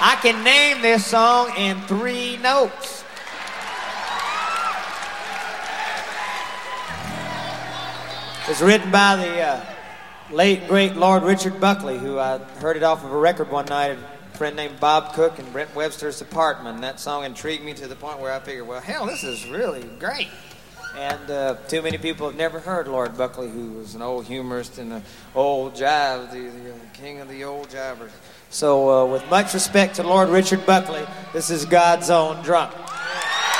I can name this song in 3 notes. It's written by the late and great Lord Richard Buckley, who I heard it off of a record one night at a friend named Bob Cook in Brent Webster's apartment. And that song intrigued me to the point where I figured, well, hell, this is really great. And too many people have never heard Lord Buckley, who was an old humorist and an old jive, the king of the old jivers. So with much respect to Lord Richard Buckley, this is God's Own Drunk.